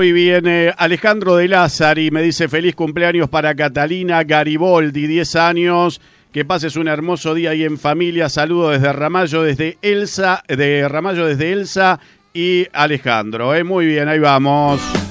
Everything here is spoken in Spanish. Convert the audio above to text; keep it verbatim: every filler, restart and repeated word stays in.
muy bien. Eh, Alejandro de Lázari me dice feliz cumpleaños para Catalina Gariboldi, diez años. Que pases un hermoso día ahí en familia. Saludos desde Ramallo, desde Elsa, de Ramallo desde Elsa y Alejandro. Eh, muy bien, ahí vamos.